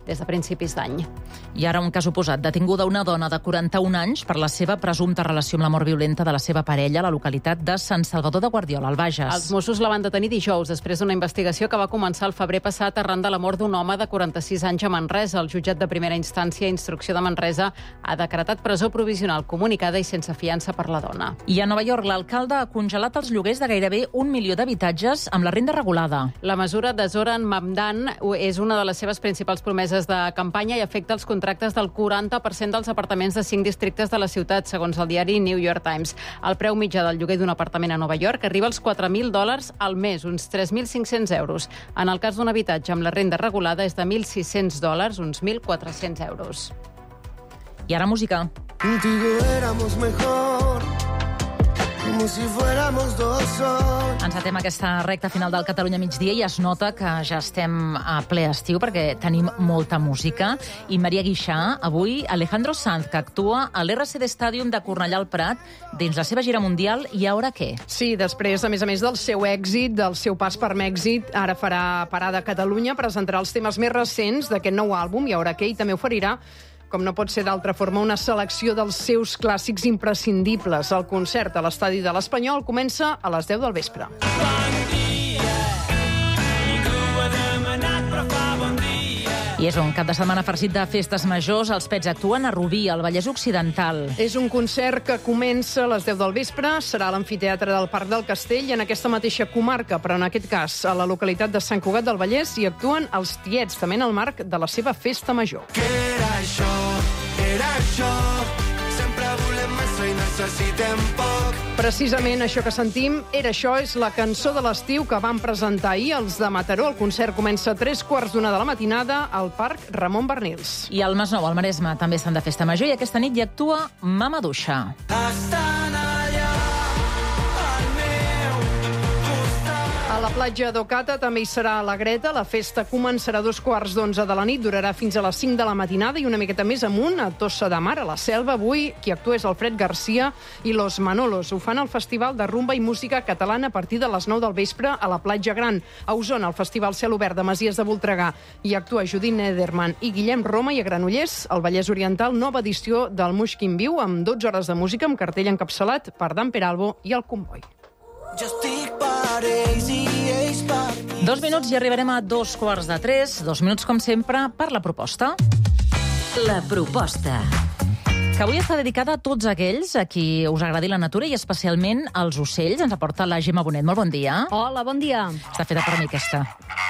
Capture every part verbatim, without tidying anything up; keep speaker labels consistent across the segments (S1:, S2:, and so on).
S1: des de principis d'any.
S2: I ara un cas oposat. Detinguda una dona de quaranta-un anys per la seva presumpta relació amb la mort violenta de la seva parella a la localitat de Sant Salvador de Guardiola, al Bages.
S1: Els Mossos la van detenir dijous, després d'una investigació que va començar el febrer passat arran de la mort d'un home de quaranta-sis anys a Manresa. El jutjat de primera instància, Instrucció de Manresa, ha decretat presó provisional comunicada i sense fiança per la dona.
S2: I a Nova York, l'alcalde ha congelat els lloguers de gairebé un milió d'habitatges amb la renda regulada.
S1: La mesura de Zoran Mamdan és una de les seves principals promeses de campanya i afecta els contractes del quaranta per cent dels apartaments de cinc districtes de la ciutat, segons el diari New York Times. El preu mitjà del lloguer d'un apartament a Nova York arriba als quatre mil dòlars al mes, uns tres mil cinc-cents euros. En el cas d'un habitatge amb la renda regulada és de mil sis-cents dòlars, uns mil quatre-cents euros.
S2: I ara música.
S3: Contigo éramos mejor, como si fuéramos dos sols.
S2: Encetem aquesta recta final del Catalunya migdia i es nota que ja estem a ple estiu perquè tenim molta música. I Maria Guixà, avui Alejandro Sanz, que actua a l'R C D Stadium de Cornellà al Prat dins la seva gira mundial. I ara què?
S4: Sí, després, a més a més del seu èxit, del seu pas per Mèxic, ara farà parada a Catalunya, presentarà els temes més recents d'aquest nou àlbum i ara què, i també oferirà, com no pot ser d'altra forma, una selecció dels seus clàssics imprescindibles. El concert a l'Estadi de l'Espanyol comença a les deu del vespre.
S5: Bon dia, ningú ho ha demanat, però fa bon dia.
S2: I és un cap de setmana farcit de festes majors. Els Pets actuen a Rubí, al Vallès Occidental.
S4: És un concert que comença a les deu del vespre, serà a l'amfiteatre del Parc del Castell, en aquesta mateixa comarca, però en aquest cas a la localitat de Sant Cugat del Vallès, i actuen els Tiets, també en el marc de la seva festa major.
S3: Què era això? Era això. Sempre volem massa i necessitem poc.
S4: Precisament això que sentim, Era això, és la cançó de l'estiu que van presentar ahir els de Mataró. El concert comença a tres quarts d'una de la matinada al Parc Ramon Bernils.
S2: I al Masnou, al Maresme, també estan de festa major i aquesta nit hi actua Mama Duixa.
S3: Estan allà, al meu costat.
S4: A la platja d'Ocata també hi serà la Greta. La festa començarà a dos quarts d'onze de la nit, durarà fins a les cinc de la matinada i una miqueta més amunt, a Tossa de Mar, a la Selva. Avui qui actua és Alfred Garcia i Los Manolos. Ho fan al Festival de Rumba i Música Catalana a partir de les nou del vespre a la Platja Gran. A Osona, al Festival Cel Obert de Masies de Voltregà, hi actua Judit Nederman i Guillem Roma, i a Granollers, al Vallès Oriental, nova edició del Muixquin Viu amb dotze hores de música amb cartell encapçalat per Dan Peralbo i el Comboi.
S3: Jo estic per ells i ells per mi.
S2: Dos minuts i arribarem a dos quarts de tres. Dos minuts, com sempre, per la proposta.
S6: La proposta.
S2: Que avui està dedicada a tots aquells a qui us agradi la natura i especialment als ocells. Ens aporta la Gemma Bonet. Molt bon dia.
S1: Hola, bon dia.
S2: Està feta per mi, aquesta.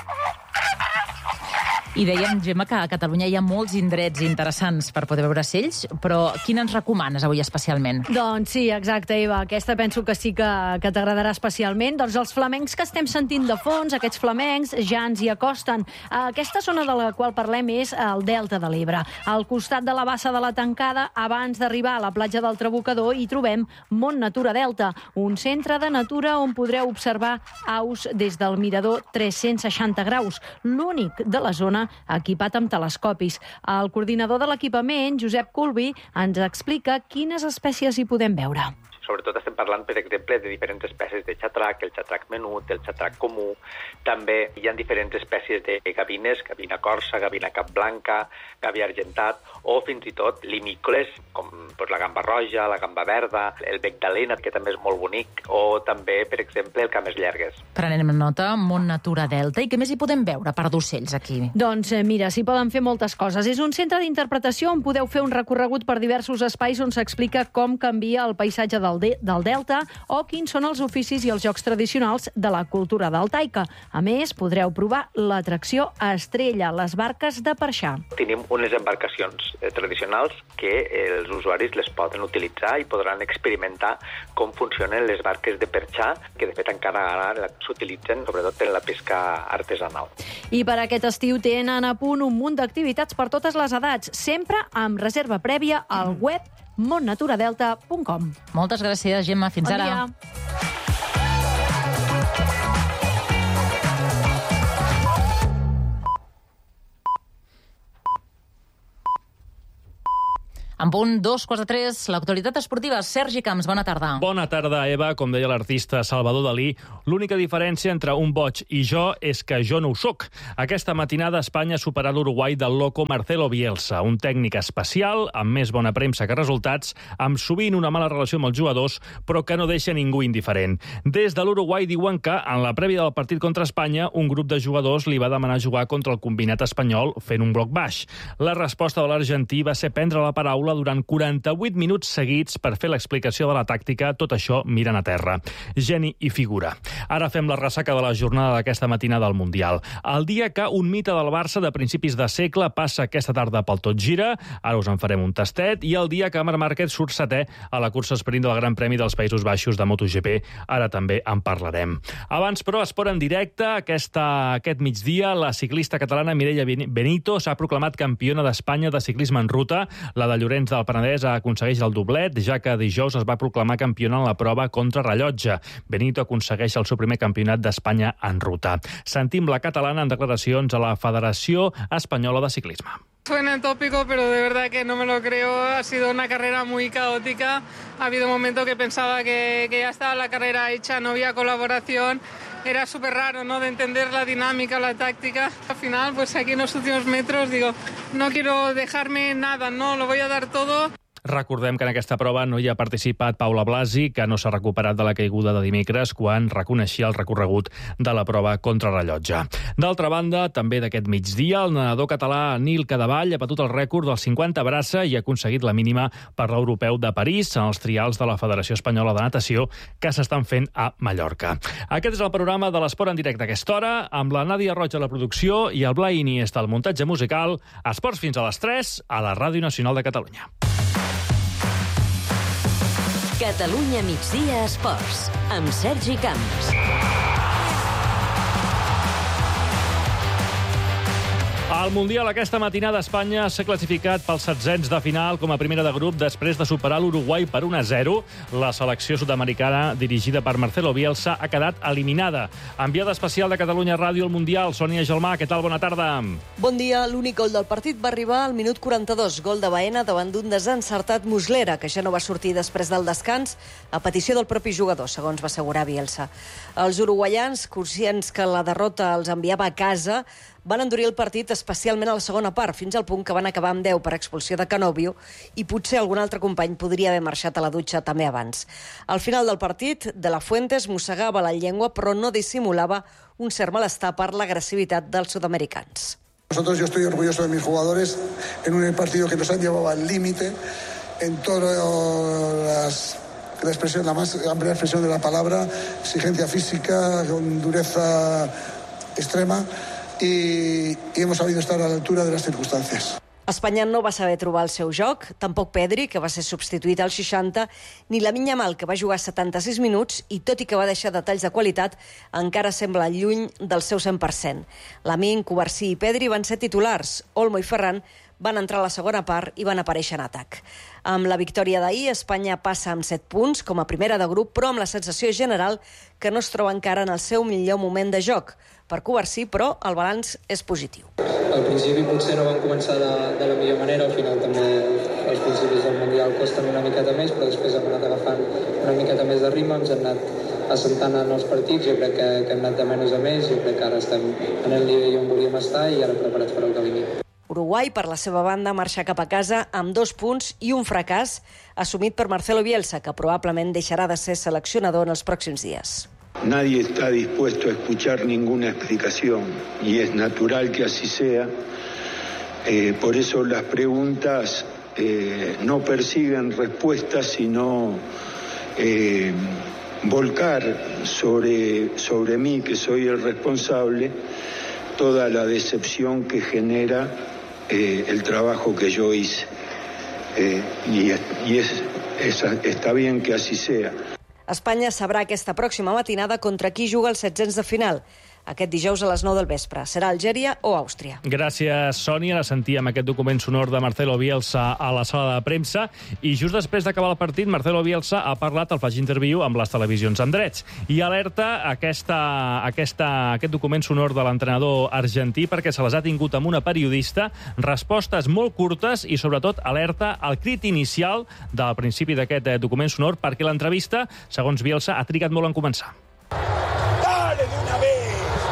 S2: I dèiem, Gemma, que a Catalunya hi ha molts indrets interessants per poder veure ocells, però quin ens recomanes avui especialment?
S7: Doncs sí, exacte, Eva. Aquesta penso que sí que, que t'agradarà especialment. Doncs els flamencs que estem sentint de fons, aquests flamencs ja ens hi acosten. Aquesta zona de la qual parlem és el Delta de l'Ebre. Al costat de la Bassa de la Tancada, abans d'arribar a la platja del Trabucador, hi trobem Mont Natura Delta, un centre de natura on podreu observar aus des del mirador tres-cents seixanta graus, l'únic de la zona equipat amb telescopis. El coordinador de l'equipament, Josep Colby, ens explica quines espècies hi podem veure.
S8: Sobretot estem parlant, per exemple, de diferents espècies de xatrac, el xatrac menut, el xatrac comú. També hi ha diferents espècies de gavines, gavina corsa, gavina capblanca, gavi argentat, o fins i tot limícoles, com doncs, la gamba roja, la gamba verda, el bec d'alena, que també és molt bonic, o també, per exemple, el cames llargues.
S2: Prenem nota, Mont Natura Delta. I què més hi podem veure, part d'ocells, aquí?
S7: Doncs eh, mira, s'hi poden fer moltes coses. És un centre d'interpretació on podeu fer un recorregut per diversos espais on s'explica com canvia el paisatge del de, del Delta o quins són els oficis i els jocs tradicionals de la cultura deltaica. A més, podreu provar l'atracció Estrella, les barques de perxar.
S8: Tenim unes embarcacions eh, tradicionals que eh, els usuaris les poden utilitzar i podran experimentar com funcionen les barques de perxar, que de fet encara ara s'utilitzen sobretot en la pesca artesanal.
S7: I per aquest estiu tenen a punt un munt d'activitats per totes les edats, sempre amb reserva prèvia al web mont natura delta punt com.
S2: Moltes gràcies, Gemma. Fins
S7: bon
S2: ara.
S7: Dia.
S2: En punt dos, quarts de tres, l'actualitat esportiva. Sergi Camps, bona tarda.
S9: Bona tarda, Eva. Com deia l'artista Salvador Dalí, l'única diferència entre un boig i jo és que jo no ho soc. Aquesta matinada Espanya ha superat l'Uruguai del loco Marcelo Bielsa, un tècnic especial, amb més bona premsa que resultats, amb sovint una mala relació amb els jugadors, però que no deixa ningú indiferent. Des de l'Uruguai diuen que, en la prèvia del partit contra Espanya, un grup de jugadors li va demanar jugar contra el combinat espanyol fent un bloc baix. La resposta de l'argentí va ser prendre la paraula durant quaranta-vuit minuts seguits per fer l'explicació de la tàctica, tot això mirant a terra. Geni i figura. Ara fem la ressaca de la jornada d'aquesta matinada al Mundial. El dia que un mite del Barça de principis de segle passa aquesta tarda pel Tot Gira, ara us en farem un tastet, i el dia que Marc Márquez surt setè a la cursa esprint del Gran Premi dels Països Baixos de MotoGP, ara també en parlarem. Abans, però, esport en directe. Aquesta, aquest migdia, la ciclista catalana Mireia Benito s'ha proclamat campiona d'Espanya de ciclisme en ruta. La de Llorenç del Penedès aconsegueix el doblet, ja que dijous es va proclamar campiona en la prova contra rellotge. Benito aconsegueix el seu primer campionat d'Espanya en ruta. Sentim la catalana en declaracions a la Federació Espanyola de Ciclisme.
S10: Suena tópico, pero de verdad que no me lo creo. Ha sido una carrera muy caótica. Ha habido un momento que pensaba que, que ya estaba la carrera hecha, no había colaboración. Era súper raro, ¿no?, de entender la dinámica, la táctica. Al final, pues aquí en los últimos metros, digo, no quiero dejarme nada, no, lo voy a dar todo.
S9: Recordem que en aquesta prova no hi ha participat Paula Blasi, que no s'ha recuperat de la caiguda de dimecres quan reconeixia el recorregut de la prova contrarrellotge. D'altra banda, també d'aquest migdia, el nedador català Nil Cadevall ha batut el rècord dels cinquanta braça i ha aconseguit la mínima per l'Europeu de París en els trials de la Federació Espanyola de Natació que s'estan fent a Mallorca. Aquest és el programa de l'Esport en directe a aquesta hora, amb la Nàdia Roig a la producció i el Blai Iniesta al muntatge musical. Esports fins a les tres a la Ràdio Nacional de Catalunya.
S6: Catalunya migdia esports, amb Sergi Camps.
S9: Al Mundial aquesta matinada Espanya s'ha classificat pels setzents de final com a primera de grup després de superar l'Uruguai per un a zero. La selecció sud-americana dirigida per Marcelo Bielsa ha quedat eliminada. Enviada especial de Catalunya Ràdio al Mundial, Sònia Gelmà, què tal? Bona tarda.
S11: Bon dia. L'únic gol del partit va arribar al minut quaranta-dos, gol de Baena davant d'un desencertat Muslera, que ja no va sortir després del descans a petició del propi jugador, segons va assegurar Bielsa. Els uruguaians, conscients que la derrota els enviava a casa, van endurir el partit especialment a la segona part, fins al punt que van acabar amb deu per expulsió de Canovio i potser algun altre company podria haver marxat a la dutxa també abans. Al final del partit, De La Fuentes mossegava la llengua però no dissimulava un cert malestar per l'agressivitat dels sud-americans.
S12: Nosotros yo estoy orgulloso de mis jugadores en un partido que nos han llevado al límite en todas las... La, expresión, la más amplia expresión de la palabra, exigencia física, con dureza extrema, y, y hemos sabido estar a la altura de las circunstancias.
S11: Espanya no va saber trobar el seu joc, tampoc Pedri, que va ser substituït als seixanta, ni Lamine Yamal, que va jugar setanta-sis minuts i, tot i que va deixar detalls de qualitat, encara sembla lluny del seu cent per cent. Lamine, Covarsí i Pedri van ser titulars. Olmo i Ferran van entrar a la segona part i van aparèixer en atac. Amb la victòria d'ahir, Espanya passa amb set punts com a primera de grup, però amb la sensació general que no es troba encara en el seu millor moment de joc. Per Covarsí, però, el balanç és positiu.
S13: Al principi potser no van començar de, de la millor manera, al final també els principis del Mundial costen una miqueta més, però després hem anat agafant una miqueta més de ritme, ens hem anat assentant en els partits, jo crec que, que hem anat de menys a més, jo crec que ara estem en el nivell on volíem estar i ara preparats per al que vingui.
S11: Uruguai, per la seva banda, marxa cap a casa amb dos punts i un fracàs assumit per Marcelo Bielsa, que probablement deixarà de ser seleccionador en els pròxims dies.
S14: Nadie está dispuesto a escuchar ninguna explicación y es natural que así sea. Eh, por eso las preguntas eh, no persiguen respuestas, sino eh, volcar sobre, sobre mí, que soy el responsable, toda la decepción que genera eh, el trabajo que yo hice. Eh, y y es, es, está bien que así sea.
S11: Espanya sabrà aquesta pròxima matinada contra qui juga els setzents de final. aquest dijous a les nou del vespre. Serà Algèria o Àustria.
S9: Gràcies, Sònia. La sentíem, aquest document sonor de Marcelo Bielsa a la sala de premsa. I just després d'acabar el partit, Marcelo Bielsa ha parlat al flash interview amb les televisions en drets. I alerta aquesta, aquesta, aquest document sonor de l'entrenador argentí perquè se les ha tingut amb una periodista, respostes molt curtes i, sobretot, alerta al crit inicial del principi d'aquest document sonor perquè l'entrevista, segons Bielsa, ha trigat molt en començar.
S15: ¡Dale de una vez!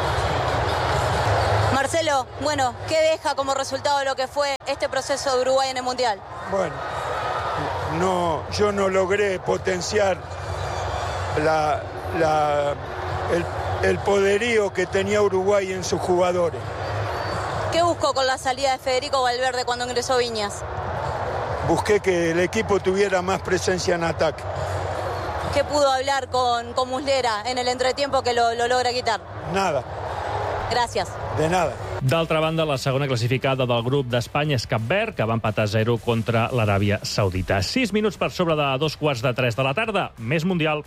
S16: Marcelo, bueno, ¿qué deja como resultado lo que fue este proceso de Uruguay en el Mundial?
S14: Bueno, no, yo no logré potenciar la, la, el, el poderío que tenía Uruguay en sus jugadores.
S16: ¿Qué buscó con la salida de Federico Valverde cuando ingresó Viñas?
S14: Busqué que el equipo tuviera más presencia en ataque.
S16: ¿Qué pudo hablar con, con Muslera en el entretiempo que lo, lo logra quitar?
S14: Nada.
S16: Gracias.
S14: De nada.
S9: D'altra banda, la segona classificada del grup d'Espanya és Cap Verd, que va empatar a zero contra l'Aràbia Saudita. Sis minuts per sobre de dos quarts de tres de la tarda. Més Mundial.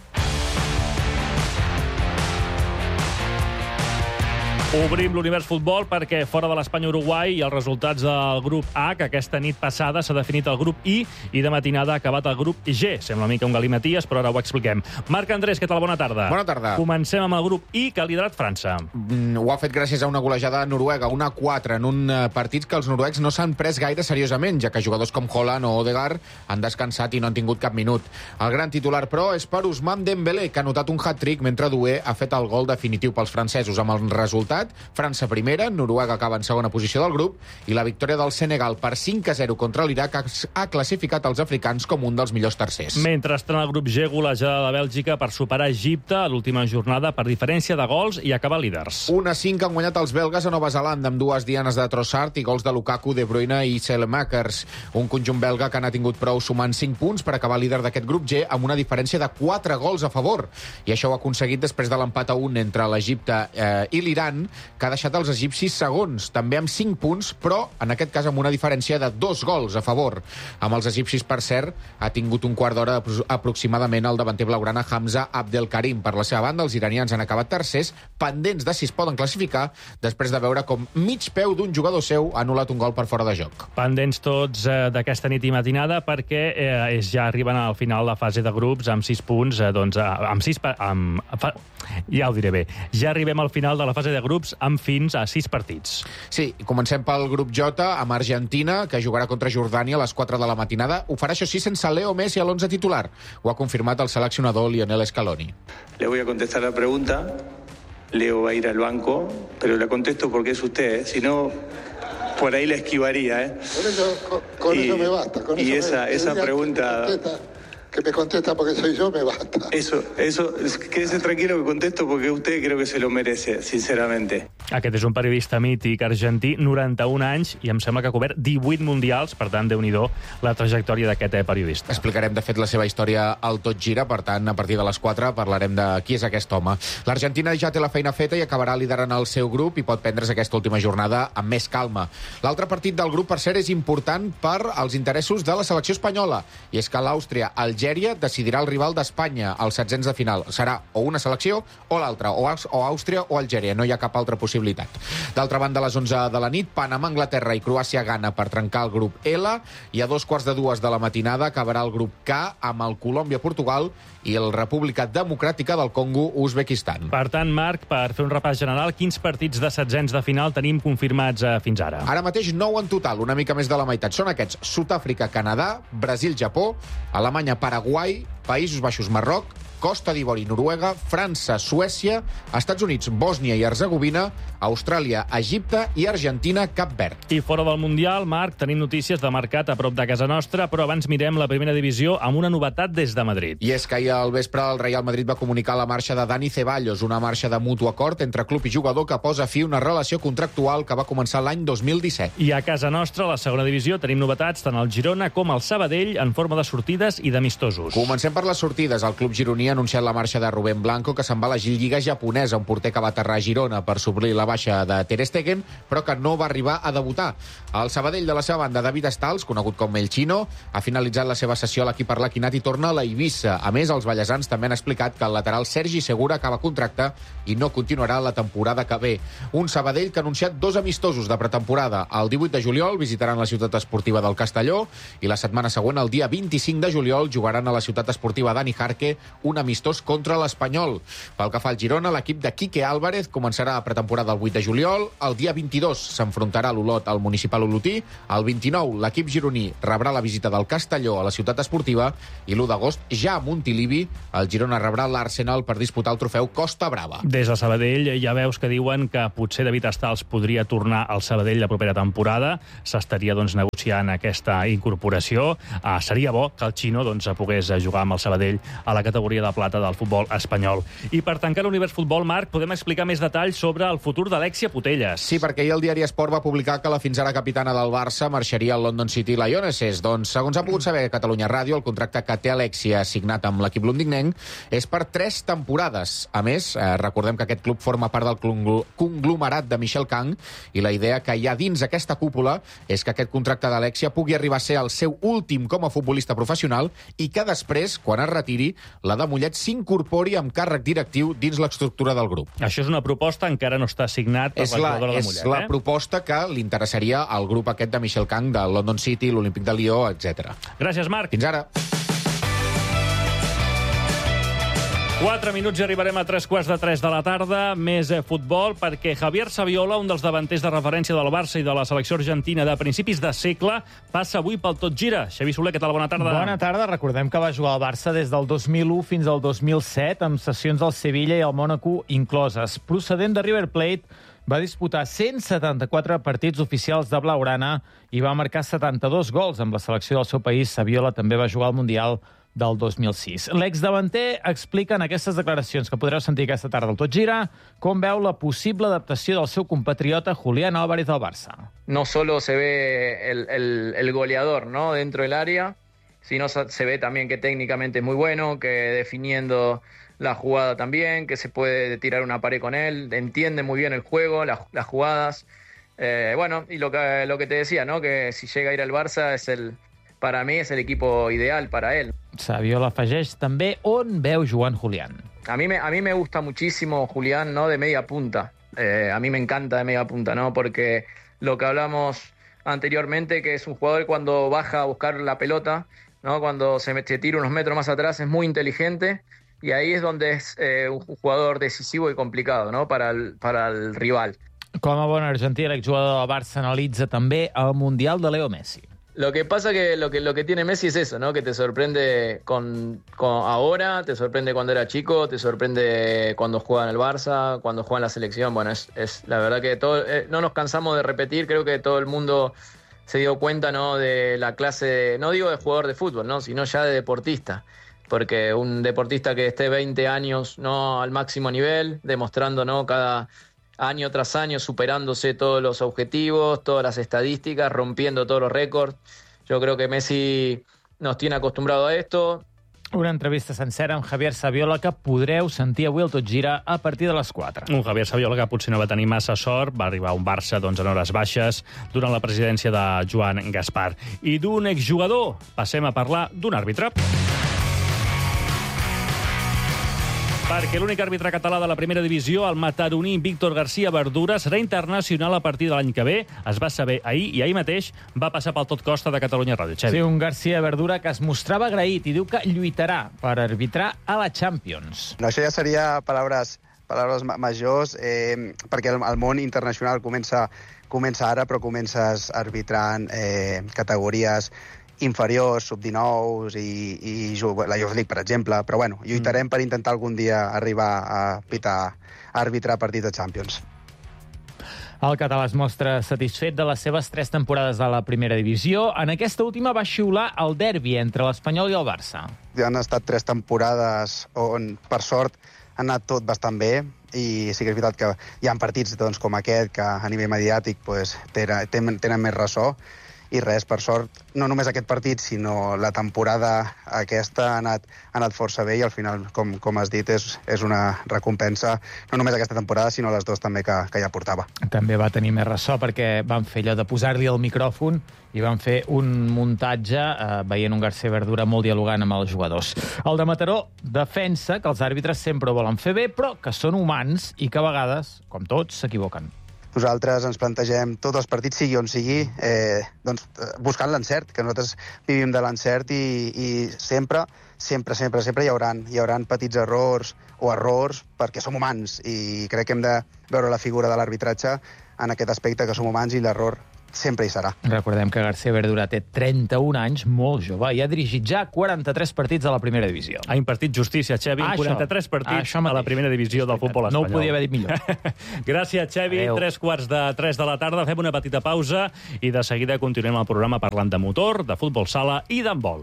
S9: Obrim l'univers futbol perquè fora de l'Espanya-Uruguai i els resultats del grup A, que aquesta nit passada s'ha definit el grup I i de matinada ha acabat el grup G. Sembla una mica un galimaties, però ara ho expliquem. Marc Andrés, què tal? Bona tarda.
S17: Bona tarda.
S9: Comencem amb el grup I, que ha liderat França.
S17: Mm, ho ha fet gràcies a una golejada noruega, una a quatre, en un partit que els noruecs no s'han pres gaire seriosament, ja que jugadors com Haaland o Odegaard han descansat i no han tingut cap minut. El gran titular, però, és per Ousmane Dembélé, que ha anotat un hat-trick mentre Doué ha fet el gol definitiu pels francesos. Amb el resultat, França primera, Noruega acaba en segona posició del grup i la victòria del Senegal per cinc a zero contra l'Iraq ha classificat els africans com un dels millors tercers.
S9: Mentrestant, el grup G, golejada de Bèlgica per superar Egipte a l'última jornada per diferència de gols i acabar líders.
S17: un a cinc han guanyat els belgues a Nova Zelanda amb dues dianes de Trossard i gols de Lukaku, De Bruyne i Selemakers. Un conjunt belga que n'ha tingut prou sumant cinc punts per acabar líder d'aquest grup G amb una diferència de quatre gols a favor. I això ho ha aconseguit després de l'empat a un entre l'Egipte eh, i l'Iran, que ha deixat els egipcis segons, també amb cinc punts, però en aquest cas amb una diferència de dos gols a favor. Amb els egipcis, per cert, ha tingut un quart d'hora aproximadament el davanter blaugrana Hamza Abdelkarim. Per la seva banda, els iranians han acabat tercers, pendents de si es poden classificar, després de veure com mig peu d'un jugador seu ha anul·lat un gol per fora de joc.
S9: Pendents tots eh, d'aquesta nit i matinada perquè eh, ja arriben al final de fase de grups amb sis punts, eh, doncs, eh, amb sis... Amb, fa, ja ho diré bé. Ja arribem al final de la fase de grups amb fins a sis partits.
S17: Sí, comencem pel grup J, amb Argentina, que jugarà contra Jordània a les quatre de la matinada. Ho farà, això sí, sense Leo Messi a l'onze titular. Ho ha confirmat el seleccionador Lionel Scaloni.
S18: Le voy a contestar la pregunta. Leo va a ir al banco, pero la contesto porque es usted, ¿eh? Si no, por ahí la esquivaría, ¿eh?
S12: Con eso, con, con
S18: y,
S12: eso me basta. Con
S18: y
S12: eso
S18: esa,
S12: me,
S18: esa pregunta...
S12: Que me contesta porque soy yo, me basta.
S18: Eso, eso, quédese tranquilo que contesto porque usted creo que se lo merece, sinceramente.
S9: Aquest és un periodista mític argentí, noranta-un anys, i em sembla que ha cobert divuit mundials, per tant, Déu-n'hi-do, la trajectòria d'aquest periodista.
S17: Explicarem, de fet, la seva història al Tot Gira, per tant, a partir de les quatre parlarem de qui és aquest home. L'Argentina ja té la feina feta i acabarà liderant el seu grup i pot prendre's aquesta última jornada amb més calma. L'altre partit del grup, per cert, és important per als interessos de la selecció espanyola, i és que l'Àustria, Algèria, decidirà el rival d'Espanya als setzents de final. Serà o una selecció o l'altra, o, o Àustria o Algèria. No hi ha cap altra possibilitat. D'altra banda, a les onze de la nit, Panamà, Anglaterra i Croàcia-Ghana per trencar el grup L, i a dos quarts de dues de la matinada acabarà el grup K amb el Colòmbia-Portugal i el República Democràtica del Congo-Uzbekistan.
S9: Per tant, Marc, per fer un repàs general, quins partits de setzents de final tenim confirmats eh, fins ara?
S17: Ara mateix nou en total, una mica més de la meitat. Són aquests: Sud-àfrica, Canadà, Brasil, Japó, Alemanya, Paraguai, Països Baixos, Marroc, Costa d'Ivori, Noruega, França, Suècia, Estats Units, Bòsnia i Herzegovina, Austràlia, Egipte i Argentina, Cap Verd.
S9: I fora del Mundial, Marc, tenim notícies de mercat a prop de casa nostra, però abans mirem la primera divisió amb una novetat des de Madrid.
S17: I és que ahir al vespre el Real Madrid va comunicar la marxa de Dani Ceballos, una marxa de mutu acord entre club i jugador que posa fi a una relació contractual que va començar l'any dos mil disset.
S9: I a casa nostra, a la segona divisió, tenim novetats tant al Girona com al Sabadell en forma de sortides i d'amistosos.
S17: Comencem per les sortides. El club gironí ha anunciat la marxa de Rubén Blanco, que se'n va a la Lliga japonesa, un porter que va aterrar a Girona per suplir la baixa de Ter Stegen, però que no va arribar a debutar. El Sabadell, de la seva banda, David Stals, conegut com El Chino, ha finalitzat la seva sessió a l'equip arlequinat i torna a la Eivissa. A més, els ballesans també han explicat que el lateral Sergi Segura acaba contracte i no continuarà la temporada que ve. Un Sabadell que ha anunciat dos amistosos de pretemporada. El divuit de juliol visitaran la ciutat esportiva del Castelló i la setmana següent, el dia vint-i-cinc de juliol, jugaran a la ciutat esportiva Dani Jarque un amistós contra l'Espanyol. Pel que fa al Girona, l'equip de Quique Álvarez començarà a pretemporada el vuit de juliol. El dia vint-i-dos s'enfrontarà l'Olot al Municipal Olotí. El vint-i-nou, l'equip gironí rebrà la visita del Castelló a la ciutat esportiva i l'u d'agost, ja a Montilivi, el Girona rebrà l'Arsenal per disputar el trofeu Costa Brava.
S9: Des de Sabadell ja veus que diuen que potser David Stals podria tornar al Sabadell la propera temporada. S'estaria doncs, negociant aquesta incorporació. Ah, seria bo que el Chino doncs, pogués jugar amb el Sabadell a la categoria de plata del futbol espanyol. I per tancar l'univers futbol, Marc, podem explicar més detalls sobre el futur d'Alexia Putellas.
S17: Sí, perquè ahir el diari Esport va publicar que la fins ara capitana del Barça marxaria al London City Lionesses. Doncs, segons ha pogut saber Catalunya Ràdio, el contracte que té Alexia signat amb l'equip londinenc és per tres temporades. A més, eh, recordem que aquest club forma part del conglomerat de Michel Kang i la idea que hi ha dins aquesta cúpula és que aquest contracte d'Alexia pugui arribar a ser el seu últim com a futbolista professional i que després, quan es retiri, la de Mollet s'incorpori amb càrrec directiu dins l'estructura del grup.
S9: Això és una proposta, encara no està signat per
S17: és
S9: la jugadora de Mollet.
S17: És la eh? proposta que li interessaria al grup aquest de Michel Kang, del London City, l'Olímpic de Lió, etcètera.
S9: Gràcies, Marc.
S17: Fins ara.
S9: Quatre minuts i arribarem a tres quarts de tres de la tarda. Més eh, futbol, perquè Javier Saviola, un dels davanters de referència del Barça i de la selecció argentina de principis de segle, passa avui pel Tot Gira. Xavi Soler, què tal? Bona tarda.
S19: Bona tarda. Recordem que va jugar al Barça des del dos mil u fins al dos mil set, amb sessions al Sevilla i al Mònaco incloses. Procedent de River Plate, va disputar cent setanta-quatre partits oficials de blaugrana i va marcar setanta-dos gols amb la selecció del seu país. Saviola també va jugar al Mundial del dos mil sis. L'exdavanter explica en aquestes declaracions que podreu sentir aquesta tarda al Tot Gira com veu la possible adaptació del seu compatriota Julián Álvarez al Barça.
S20: No solo se ve el, el, el goleador, ¿no?, dentro del área, sino se ve también que técnicamente es muy bueno, que definiendo la jugada también, que se puede tirar una pared con él, entiende muy bien el juego, la, las jugadas. Eh, bueno, y lo que, lo que te decía, ¿no?, que si llega a ir al Barça es el... para mí es el equipo ideal para él.
S19: Saviola afegeix també on veu jugant Julián.
S20: A mí me, a mí me gusta muchísimo Julián, ¿no?, de media punta. Eh, a mí me encanta de media punta, ¿no?, porque lo que hablamos anteriormente, que es un jugador cuando baja a buscar la pelota, ¿no?, cuando se, se tira unos metros más atrás, es muy inteligente y ahí es donde es eh, un jugador decisivo y complicado, ¿no?, para el, para el rival.
S19: Com a bon argentí, l'exjugador del Barça analitza també el Mundial de Leo Messi.
S20: Lo que pasa que lo que lo que tiene Messi es eso, ¿no?, que te sorprende con, con ahora, te sorprende cuando era chico, te sorprende cuando juega en el Barça, cuando juega en la selección. Bueno, es, es la verdad que todo, eh, no nos cansamos de repetir, creo que todo el mundo se dio cuenta, ¿no?, de la clase, de, no digo de jugador de fútbol, ¿no?, sino ya de deportista. Porque un deportista que esté veinte años, ¿no?, al máximo nivel, demostrando, ¿no?, cada año tras año, superándose todos los objetivos, todas las estadísticas, rompiendo todos los récords. Yo creo que Messi nos tiene acostumbrado a esto.
S19: Una entrevista sencera amb Javier Saviola que podreu sentir avui al Tot Gira a partir de les quatre.
S9: Un Javier Saviola que potser no va tenir massa sort, va arribar a un Barça doncs, en hores baixes durant la presidència de Joan Gaspar. I d'un exjugador passem a parlar d'un àrbitre. Perquè l'únic àrbitre català de la primera divisió, el mataroní Víctor García Verdura, serà internacional a partir de l'any que ve. Es va saber ahir i ahir mateix va passar pel Tot Costa de Catalunya Ràdio. Xavi.
S19: Sí, un García Verdura que es mostrava agraït i diu que lluitarà per arbitrar a la Champions.
S21: No, això ja seria paraules, paraules majors, eh, perquè el, el món internacional comença, comença ara, però comences arbitrant eh, categories inferiors, sub dinou i, i la Youth League, per exemple. Però bueno, lluitarem mm. per intentar algun dia arribar a pitar, a arbitrar partits de Champions.
S19: El català es mostra satisfet de les seves tres temporades a la primera divisió. En aquesta última va xiular el derbi entre l'Espanyol i el Barça.
S21: Han estat tres temporades on, per sort, ha anat tot bastant bé, i sí que és veritat que hi ha partits doncs, com aquest que a nivell mediàtic pues, tenen, tenen més ressò, i res, per sort, no només aquest partit, sinó la temporada aquesta ha anat, ha anat força bé i al final, com, com has dit, és, és una recompensa, no només aquesta temporada, sinó les dues també que, que ja portava.
S19: També va tenir més ressò perquè van fer allò de posar-li el micròfon i van fer un muntatge eh, veient un García Verdura molt dialogant amb els jugadors. El de Mataró defensa que els àrbitres sempre ho volen fer bé, però que són humans i que a vegades, com tots, s'equivoquen.
S21: Nosaltres ens plantegem tots els partits, sigui on sigui, eh, doncs, buscant l'encert, que nosaltres vivim de l'encert i, i sempre, sempre, sempre, sempre hi haurà, hi haurà petits errors o errors perquè som humans i crec que hem de veure la figura de l'arbitratge en aquest aspecte, que som humans i l'error sempre hi serà.
S19: Recordem que García Verdura té trenta-un anys, molt jove, i ha dirigit ja quaranta-tres partits a la primera divisió.
S9: Ha impartit justícia, Xevi, en quaranta-tres partits a la primera divisió del futbol espanyol.
S19: No ho podia haver dit millor.
S9: Gràcies, Xevi.
S19: Adeu.
S9: Tres quarts de tres de la tarda. Fem una petita pausa i de seguida continuem el programa parlant de motor, de futbol sala i d'handbol.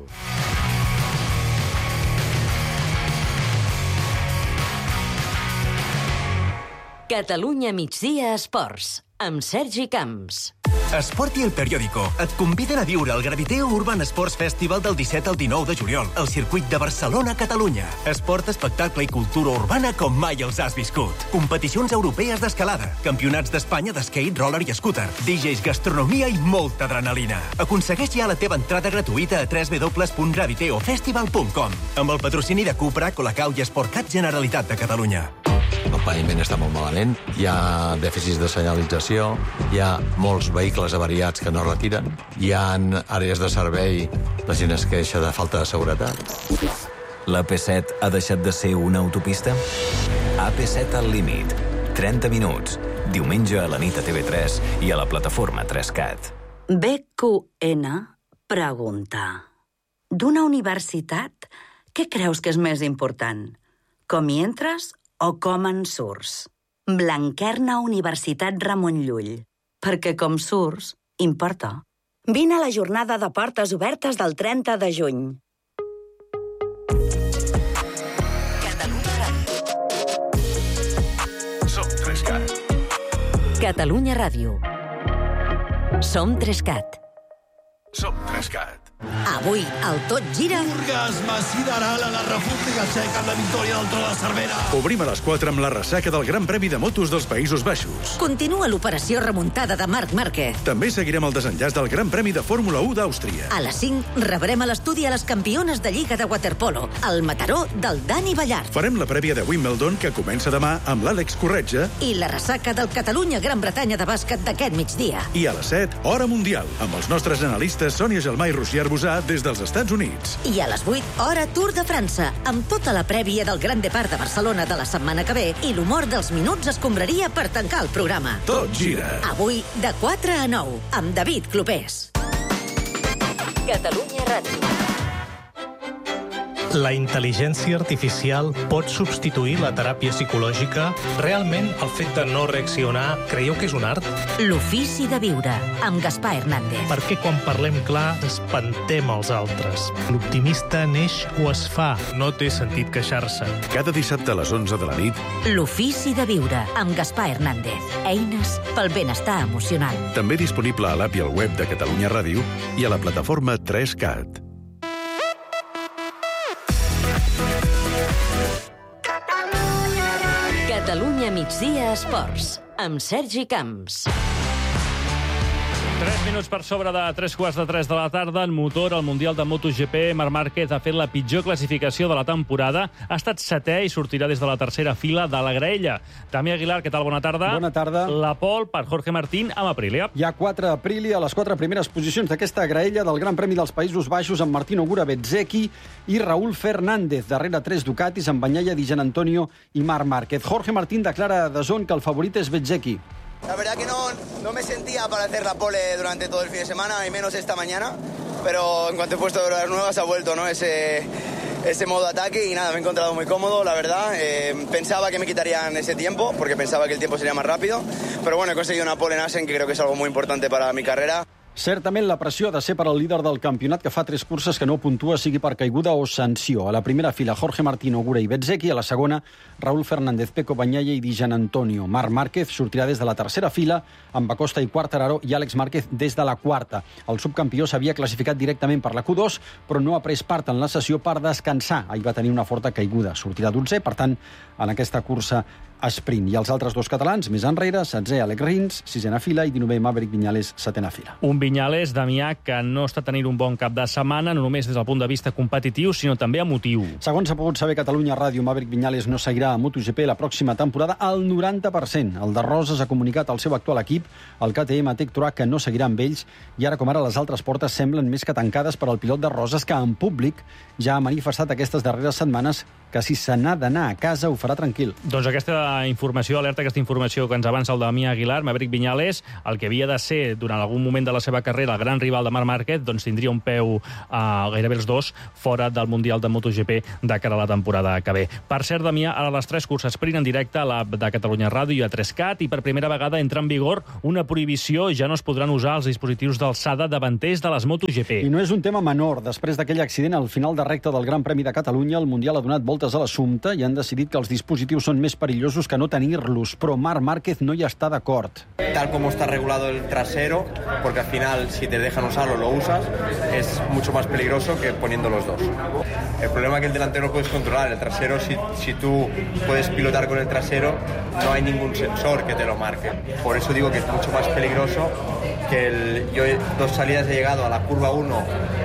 S6: Catalunya migdia esports, amb Sergi Camps.
S5: Esport i El Periódico et conviden a viure el Graviteo Urban Sports Festival del disset al dinou de juliol al circuit de Barcelona, Catalunya. Esport, espectacle i cultura urbana com mai els has viscut. Competicions europees d'escalada, campionats d'Espanya d'skate, roller i scooter, D Js, gastronomia i molta adrenalina. Aconsegueix ja la teva entrada gratuïta a w w w punt graviteo festival punt com amb el patrocini de Cupra, Colacau i Sportcat Generalitat de Catalunya.
S22: El paviment està molt malament, hi ha dèficits de senyalització, hi ha molts vehicles avariats que no retiren, hi ha àrees de servei, la gent es queixa de falta de seguretat.
S23: La A P set ha deixat de ser una autopista? A P set al límit. trenta minuts. Diumenge a la nit a T V tres i a la plataforma tres cat.
S24: B Q N pregunta: d'una universitat, què creus que és més important? Com hi entres o com en surts? Blanquerna Universitat Ramon Llull. Perquè com surts, importa. Vine a la jornada de portes obertes del trenta de juny.
S6: Som tres cat. Catalunya Ràdio. Som tres cat.
S5: Som tres cat.
S24: Avui, el Tot Gira...
S25: Orgasme sideral a la República Txeca amb la victòria del Tro de Cervera.
S26: Obrim a les quatre amb la ressaca del Gran Premi de Motos dels Països Baixos.
S24: Continua l'operació remuntada de Marc Márquez.
S26: També seguirem el desenllaç del Gran Premi de Fórmula u d'Àustria.
S24: A les cinc rebrem a l'estudi a les campiones de Lliga de Waterpolo, el Mataró del Dani Ballart.
S26: Farem la prèvia de Wimbledon, que comença demà amb l'Àlex Corretja.
S24: I la ressaca del Catalunya-Gran Bretanya de bàsquet d'aquest migdia.
S26: I a les set, Hora Mundial, amb els nostres analistes Sònia Gelmà i Roger Arbusà des dels Estats Units.
S24: I a les vuit, hora Tour de França, amb tota la prèvia del Gran Depart de Barcelona de la setmana que ve i l'humor dels minuts escombraria per tancar el programa.
S26: Tot gira.
S24: Avui, de quatre a nou, amb David Clopés.
S6: Catalunya Ràdio.
S27: La intel·ligència artificial pot substituir la teràpia psicològica? Realment, el fet de no reaccionar, creieu que és un art?
S24: L'ofici de viure, amb Gaspar Hernández.
S27: Perquè quan parlem clar, espantem els altres. L'optimista neix o es fa, no té sentit queixar-se.
S26: Cada dissabte a les onze de la nit,
S24: L'ofici de viure, amb Gaspar Hernández. Eines pel benestar emocional.
S26: també disponible a l'app i al web de Catalunya Ràdio i a la plataforma tres cat.
S6: Catalunya migdia esports, amb Sergi Camps.
S9: Tres minuts per sobre de tres quarts de tres de la tarda. En motor, al Mundial de MotoGP, Marc Márquez ha fet la pitjor classificació de la temporada. Ha estat setè i sortirà des de la tercera fila de la graella. Dami Aguilar, què tal? Bona tarda.
S28: Bona tarda.
S9: La pole per Jorge Martín amb Aprilia.
S28: Hi ha quatre Aprilia a les quatre primeres posicions d'aquesta graella del Gran Premi dels Països Baixos amb Martino Gura Bezzecchi i Raúl Fernández. Darrere tres Ducatis amb Bagnaia, Di Gianantonio i Marc Márquez. Jorge Martín declara a D A Z N que el favorit és Bezzecchi.
S29: La verdad que no, no me sentía para hacer la pole durante todo el fin de semana, y menos esta mañana, pero en cuanto he puesto las nuevas ha vuelto, ¿no?, ese, ese modo ataque y nada, me he encontrado muy cómodo, la verdad. Eh, pensaba que me quitarían ese tiempo, porque pensaba que el tiempo sería más rápido, pero bueno, he conseguido una pole en Assen, que creo que es algo muy importante para mi carrera.
S28: Certament la pressió ha de ser per al líder del campionat que fa tres curses que no puntua, sigui per caiguda o sanció. A la primera fila, Jorge Martín, Ogura i Bezzecchi. A la segona, Raúl Fernández, Pecco Bagnaia i Di Gianantonio. Marc Márquez sortirà des de la tercera fila, amb Acosta i Quartararo, i Àlex Márquez des de la quarta. El subcampió s'havia classificat directament per la Q dos, però no ha pres part en la sessió per descansar. Ahir va tenir una forta caiguda. Sortirà dotzè, per tant, en aquesta cursa sprint. I els altres dos catalans, més enrere, setzè Alex Rins, sisena fila, i dinovè Maverick Viñales, setena fila.
S9: Un Viñales, Damià, que no està tenint un bon cap de setmana, no només des del punt de vista competitiu, sinó també emotiu.
S28: Segons ha pogut saber Catalunya Ràdio, Maverick Viñales no seguirà a MotoGP la pròxima temporada al noranta per cent. El de Roses ha comunicat al seu actual equip, el K T M Tech Track, que no seguirà amb ells, i ara com ara les altres portes semblen més que tancades per al pilot de Roses, que en públic ja ha manifestat aquestes darreres setmanes que si se n'ha d'anar a casa ho farà tranquil.
S9: Doncs aquesta informació, alerta aquesta informació que ens avança el Damià Aguilar, Maverick Viñales, el que havia de ser durant algun moment de la seva carrera el gran rival de Marc Márquez, doncs tindria un peu a gairebé els dos fora del Mundial de MotoGP de cara a la temporada que ve. Per cert, Damià, ara les tres curses sprint en directe a l'app de Catalunya Ràdio i a tres cat, i per primera vegada entra en vigor una prohibició, ja no es podran usar els dispositius d'alçada davanters de les MotoGP.
S28: I no és un tema menor. Després d'aquell accident al final de recta del Gran Premi de Catalunya, el Mundial ha donat voltes a l'assumpte i han decidit que els dispositius són més perillosos que no tenir-los, però Marc Márquez no hi està d'acord.
S1: Tal como está regulado el trasero, porque al final si te dejan usarlo lo usas, es mucho más peligroso que poniendo los dos. El problema es que el delantero lo puedes controlar, el trasero si, si tú puedes pilotar con el trasero no hay ningún sensor que te lo marque. Por eso digo que es mucho más peligroso que el, yo dos salidas he llegado a la curva uno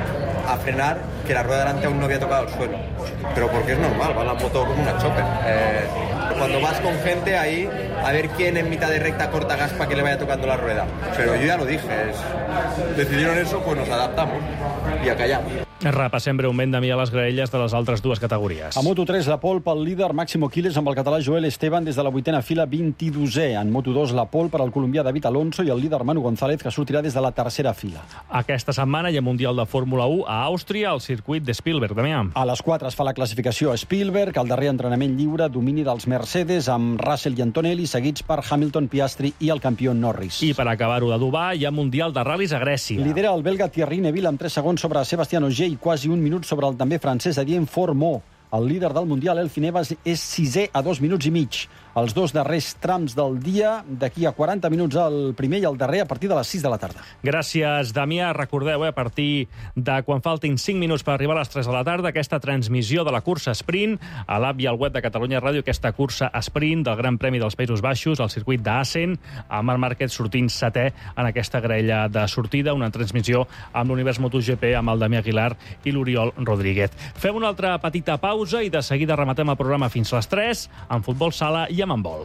S1: a frenar, que la rueda delante aún no había tocado el suelo. Pero porque es normal, va la moto como una chopper. Eh, cuando vas con gente ahí, a ver quién en mitad de recta corta gas para que le vaya tocando la rueda. Pero yo ya lo dije, es, decidieron eso, pues nos adaptamos y a callar.
S9: Repassem breument, Damià, les graelles de les altres dues categories.
S28: A Moto tres, la pole pel líder Máximo Quiles amb el català Joel Esteban des de la vuitena fila, vint-i-dosè. En Moto dos, la pole per al colombià David Alonso i el líder Manu González, que sortirà des de la tercera fila.
S9: Aquesta setmana hi ha Mundial de Fórmula u a Àustria, al circuit de Spielberg, Damià.
S28: A les quatre es fa la classificació a Spielberg, el darrer entrenament lliure, domini dels Mercedes, amb Russell i Antonelli, seguits per Hamilton, Piastri i el campió Norris.
S9: I per acabar-ho d'adobar, hi ha Mundial de Ral·lis a Grècia.
S28: Lidera el belga Thierry Neuville amb tres segons sobre Sebastian Ogier i quasi un minut sobre el també francès Adrien Fourmont. El líder del Mundial, Elfyn Evans, és sisè a dos minuts i mig. Els dos darrers trams del dia, d'aquí a quaranta minuts el primer i el darrer a partir de les sis de la tarda.
S9: Gràcies, Damià. Recordeu, eh, a partir de quan faltin cinc minuts per arribar a les tres de la tarda, aquesta transmissió de la cursa sprint a l'app i al web de Catalunya Ràdio, aquesta cursa sprint del Gran Premi dels Països Baixos, al circuit d'Assen, amb Marc Márquez sortint setè en aquesta graella de sortida, una transmissió amb l'Univers MotoGP, amb el Damià Aguilar i l'Oriol Rodríguez. Fem una altra petita pausa i de seguida rematem el programa fins a les tres, amb futbol sala i amb handbol.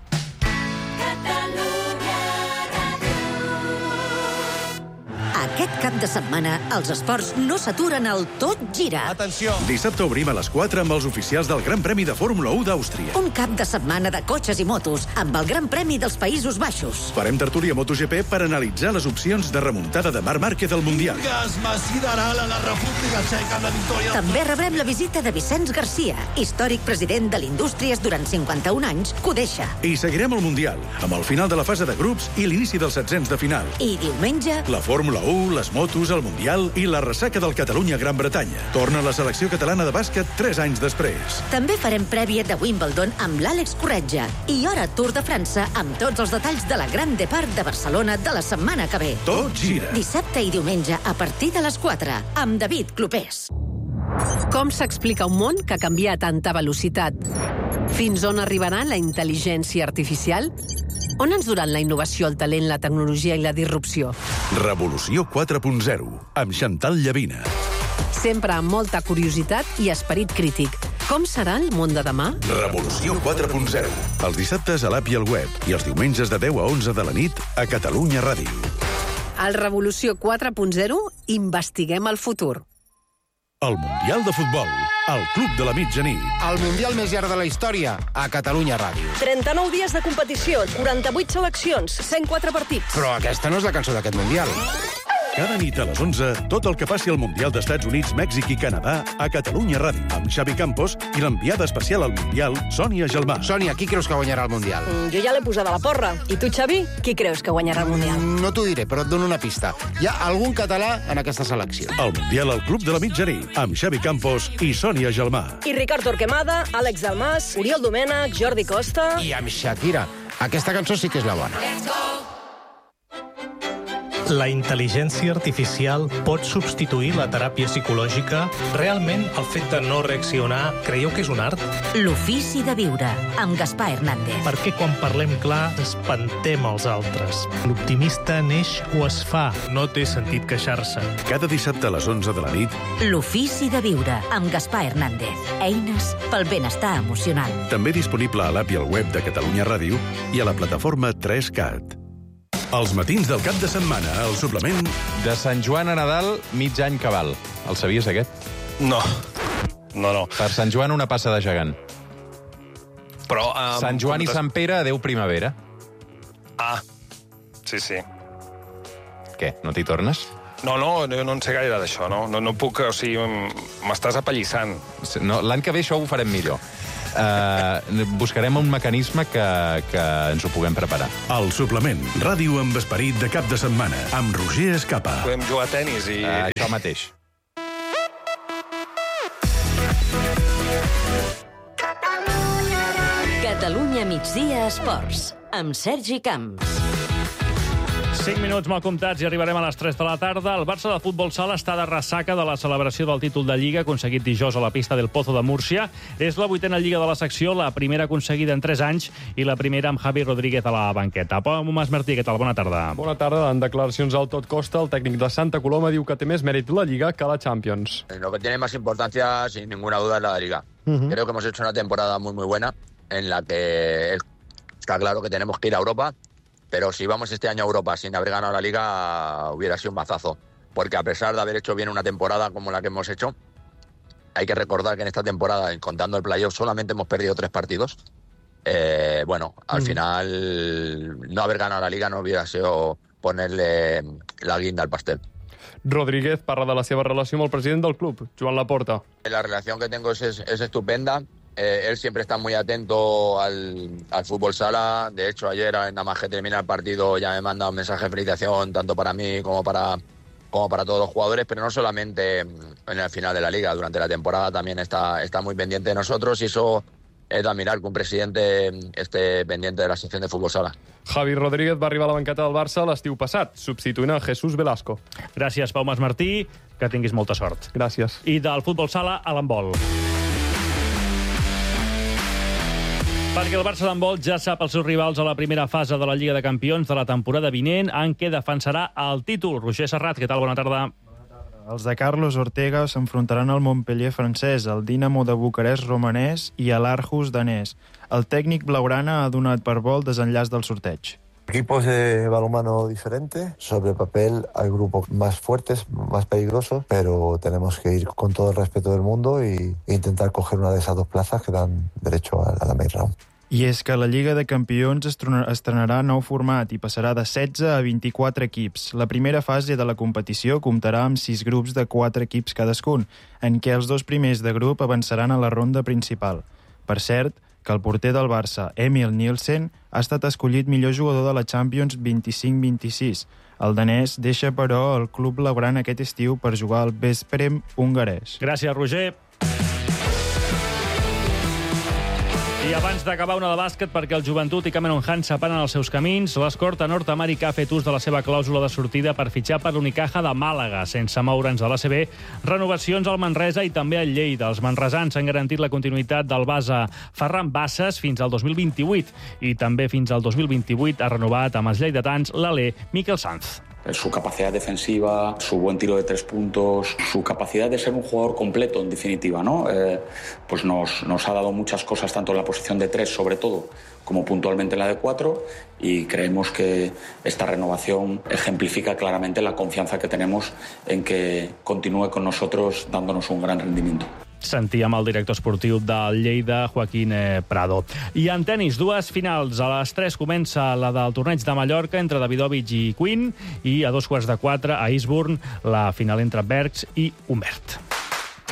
S6: Aquest cap de setmana, els esports no s'aturen al Tot Gira.
S25: Atenció!
S26: Dissabte obrim a les quatre amb els oficials del Gran Premi de Fórmula u d'Àustria.
S6: Un cap de setmana de cotxes i motos, amb el Gran Premi dels Països Baixos.
S26: Farem tertúlia MotoGP per analitzar les opcions de remuntada de Marc Márquez al Mundial.
S25: Gasma Sideral a la República Txeca amb la victòria.
S6: També rebrem la visita de Vicenç Garcia, històric president de l'Indústries durant cinquanta-un anys, que ho deixa.
S26: I seguirem el Mundial, amb el final de la fase de grups i l'inici dels setzents de final.
S6: I diumenge...
S26: La Fórmula u, les motos, el Mundial i la ressaca del Catalunya-Gran Bretanya. Torna la selecció catalana de bàsquet tres anys després.
S6: També farem prèvia de Wimbledon amb l'Àlex Corretja i hora Tour de França amb tots els detalls de la Gran Depart de Barcelona de la setmana que ve.
S26: Tot gira.
S6: Dissabte i diumenge a partir de les quatre amb David Clopés.
S2: Com s'explica un món que canvia a tanta velocitat? Fins on arribarà la intel·ligència artificial? On ens duran la innovació, el talent, la tecnologia i la disrupció?
S26: Revolució quatre punt zero, amb Chantal Llavina.
S2: Sempre amb molta curiositat i esperit crític. Com serà el món de demà?
S26: Revolució quatre punt zero. Els dissabtes a l'app i al web i els diumenges de deu a onze de la nit a Catalunya Ràdio.
S2: Al Revolució quatre punt zero investiguem el futur.
S26: El Mundial de Futbol, al Club de la Mitjanit.
S3: El Mundial més llarg de la història, a Catalunya Ràdio.
S4: trenta-nou dies de competició, quaranta-vuit seleccions, cent quatre partits.
S3: Però aquesta no és la cançó d'aquest Mundial.
S26: Cada nit a les onze, tot el que passi al Mundial d'Estats Units, Mèxic i Canadà a Catalunya Ràdio, amb Xavi Campos i l'enviada especial al Mundial, Sònia Gelmà.
S3: Sònia, qui creus que guanyarà el Mundial?
S4: Mm, jo ja l'he posada a la porra. I tu, Xavi, qui creus que guanyarà el Mundial?
S3: Mm, no t'ho diré, però et dono una pista. Hi ha algun català en aquesta selecció.
S26: El Mundial al Club de la Mitjanit, amb Xavi Campos i Sònia Gelmà.
S4: I Ricard Torquemada, Àlex Dalmas, Oriol Domènech, Jordi Costa...
S3: I amb Shakira. Aquesta cançó sí que és la bona. Let's go!
S27: La intel·ligència artificial pot substituir la teràpia psicològica? Realment, el fet de no reaccionar, creieu que és un art?
S6: L'ofici de viure, amb Gaspar Hernández.
S27: Perquè quan parlem clar, espantem els altres. L'optimista neix o es fa. No té sentit queixar-se.
S26: Cada dissabte a les onze de la nit...
S6: L'ofici de viure, amb Gaspar Hernández. Eines pel benestar emocional.
S26: També disponible a l'app i al web de Catalunya Ràdio i a la plataforma tres cat. Els matins del cap de setmana, el suplement...
S7: De Sant Joan a Nadal, mig any cabal. El sabies, aquest?
S8: No. No, no.
S7: Per Sant Joan, una passa de gegant.
S8: Però... Um,
S7: Sant Joan i Sant Pere, adéu primavera.
S8: Ah, sí, sí.
S7: Què, no t'hi tornes?
S8: No, no, no, no en sé gaire d'això, no? No, no puc, o sigui, m'estàs apallissant.
S7: No, l'any que ve això ho farem millor. Uh, buscarem un mecanisme que, que ens ho puguem preparar.
S26: El suplement, ràdio amb esperit de cap de setmana, amb Roger Escapa.
S8: Podem jugar a tenis i...
S7: Uh, això mateix.
S6: Catalunya migdia esports, amb Sergi Camps.
S9: cinc minuts mal comptats i arribarem a les tres de la tarda. El Barça de futbol sala està de ressaca de la celebració del títol de Lliga aconseguit dijous a la pista del Pozo de Múrcia. És la vuitena Lliga de la secció, la primera aconseguida en tres anys i la primera amb Javi Rodríguez a la banqueta. Pau Mas Martí, què tal? Bona tarda.
S10: Bona tarda. En declaracions al Tot Costa, el tècnic de Santa Coloma diu que té més mèrit la Lliga que la Champions.
S11: Lo que tiene más importancia, sin ninguna duda, es la Liga. Uh-huh. Creo que hemos hecho una temporada muy, muy buena en la que está claro que tenemos que ir a Europa. Pero si vamos este año a Europa sin haber ganado la Liga, hubiera sido un mazazo. Porque a pesar de haber hecho bien una temporada como la que hemos hecho, hay que recordar que en esta temporada, contando el playoff, solamente hemos perdido tres partidos. Eh, bueno, al mm. final, no haber ganado la Liga no hubiera sido ponerle la guinda al pastel.
S10: Rodríguez parla de la seva relació amb el president del club, Joan Laporta.
S11: La relación que tengo es, es, es estupenda. Eh, él siempre está muy atento al, al fútbol sala. De hecho, ayer, nada más que termina el partido, ya me manda un mensaje de felicitación, tanto para mí como para, como para todos los jugadores, pero no solamente en el final de la Liga. Durante la temporada también está, está muy pendiente de nosotros y eso es de admirar que un presidente esté pendiente de la sección de fútbol sala.
S10: Javi Rodríguez va arribar a la banqueta del Barça l'estiu passat, substituint a Jesús Velasco.
S9: Gràcies, Pau Mas Martí, que tinguis molta sort.
S10: Gràcies.
S9: I del futbol sala a l'handbol. Perquè el Barça d'handbol ja sap els seus rivals a la primera fase de la Lliga de Campions de la temporada vinent, en què defensarà el títol. Roger Serrat, què tal? Bona tarda.
S13: Els de Carlos Ortega s'enfrontaran al Montpellier francès, al Dinamo de Bucarest romanès i a l'Aarhus danès. El tècnic blaugrana ha donat per bo el desenllaç del sorteig.
S14: Equipos de balonmano diferentes. Sobre el papel hay grupos más fuertes, más peligrosos, pero tenemos que ir con todo el respeto del mundo y, e intentar coger una de esas dos plazas que dan derecho a, a la main round.
S13: I és que la Lliga de Campions estrenarà nou format i passarà de setze a vint-i-quatre equips. La primera fase de la competició comptarà amb sis grups de quatre equips cadascun, en què els dos primers de grup avançaran a la ronda principal. Per cert, que el porter del Barça, Emil Nielsen, ha estat escollit millor jugador de la Champions vint-i-cinc vint-i-sis. El danès deixa, però, el club blaugrana aquest estiu per jugar al Veszprém hongarès.
S9: Gràcies, Roger. I abans d'acabar, una de bàsquet, perquè el Joventut i Cameron Hunt separen els seus camins. L'escorta nord-americà ha fet ús de la seva clàusula de sortida per fitxar per l'Unicaja de Màlaga, sense moure'ns de l'A C B. Renovacions al Manresa i també al Lleida. Els manresans han garantit la continuïtat del base Ferran Bassas fins al dos mil vint-i-vuit i també fins al dos mil vint-i-vuit ha renovat amb els lleidatans l'alè Miquel Sanz.
S15: Su capacidad defensiva, su buen tiro de tres puntos, su capacidad de ser un jugador completo, en definitiva, ¿no? Eh, pues nos, nos ha dado muchas cosas, tanto en la posición de tres, sobre todo, como puntualmente en la de cuatro, y creemos que esta renovación ejemplifica claramente la confianza que tenemos en que continúe con nosotros dándonos un gran rendimiento.
S9: Sentíem el director esportiu del Lleida, Joaquín Prado. I en tenis, dues finals. A les tres comença la del torneig de Mallorca entre Davidovich i Quinn, i a dos quarts de quatre a Eastbourne la final entre Bergs i Humbert.